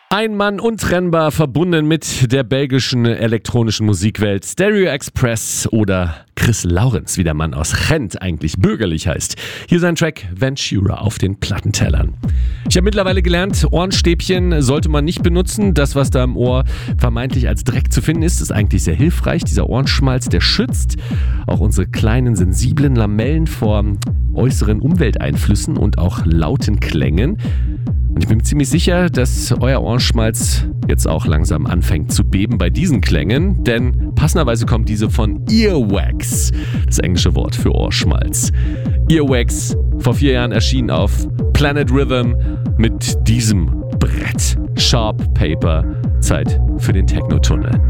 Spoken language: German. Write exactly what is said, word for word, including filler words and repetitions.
Ein Mann untrennbar verbunden mit der belgischen elektronischen Musikwelt, Stereo Express oder Chris Lawrence, wie der Mann aus Gent eigentlich bürgerlich heißt. Hier sein Track Ventura auf den Plattentellern. Ich habe mittlerweile gelernt, Ohrenstäbchen sollte man nicht benutzen. Das, was da im Ohr vermeintlich als Dreck zu finden ist, ist eigentlich sehr hilfreich. Dieser Ohrenschmalz, der schützt auch unsere kleinen, sensiblen Lamellen vor äußeren Umwelteinflüssen und auch lauten Klängen. Und ich bin mir ziemlich sicher, dass euer Ohrenschmalz jetzt auch langsam anfängt zu beben bei diesen Klängen, denn passenderweise kommt diese von Earwax, das englische Wort für Ohrschmalz. Earwax, vor vier Jahren erschienen auf Planet Rhythm mit diesem Brett. Sharp Paper, Zeit für den Techno-Tunnel.